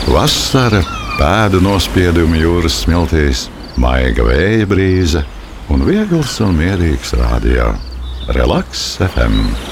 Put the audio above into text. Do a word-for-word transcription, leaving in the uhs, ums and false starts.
Vasara, pēdu nospiedumi jūras smiltīs, maiga vēja brīze un viegls un mierīgs rādio. Relaks F M.